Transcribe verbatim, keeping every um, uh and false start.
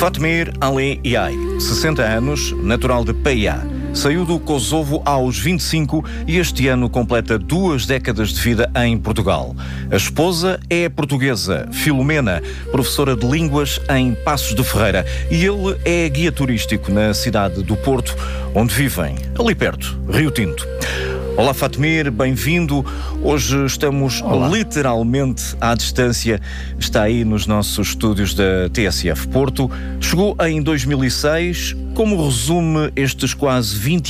Fatmir Ali Yay, sessenta anos, natural de Paiá. Saiu do Kosovo aos vinte e cinco e este ano completa duas décadas de vida em Portugal. A esposa é portuguesa, Filomena, professora de línguas em Passos de Ferreira, e ele é guia turístico na cidade do Porto, onde vivem, ali perto, Rio Tinto. Olá Fatmir, bem-vindo. Hoje estamos Olá. literalmente à distância. Está aí nos nossos estúdios da T S F Porto. Chegou em dois mil e seis. Como resume estes quase vinte